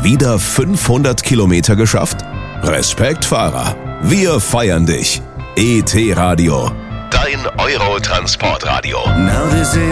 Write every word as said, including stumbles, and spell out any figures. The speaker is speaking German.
Schon wieder fünfhundert Kilometer geschafft? Respekt, Fahrer. Wir feiern dich. E T Radio. Dein Euro-Transportradio. Now this is